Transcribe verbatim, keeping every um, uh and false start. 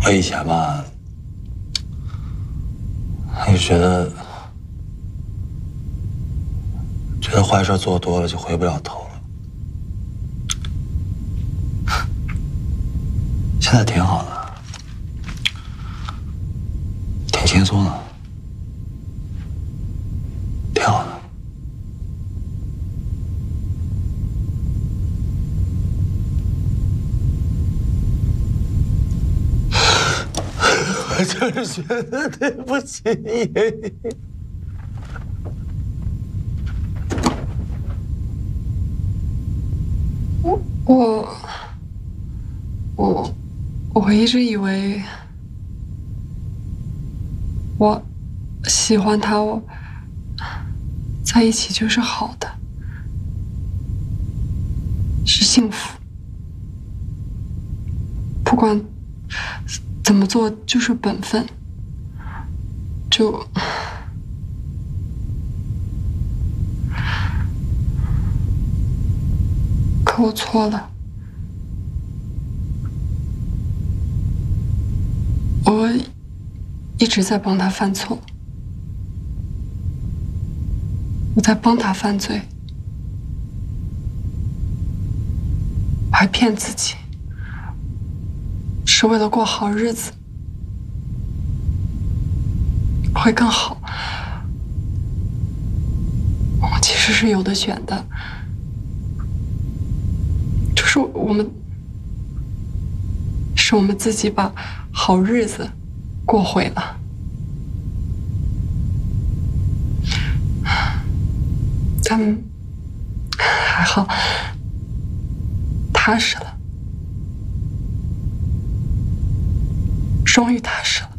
我以前吧，就觉得觉得坏事做多了就回不了头了。现在挺好的，挺轻松的，挺好的。我就是觉得对不起你。 我我我我一直以为我喜欢他，我在一起就是好的，是幸福，不管怎么做就是本分，就可我错了。我一直在帮他犯错，我在帮他犯罪，我还骗自己是为了过好日子，会更好。我其实是有的选的，就是我们，是我们自己把好日子过毁了。但还好，踏实了，终于踏实了。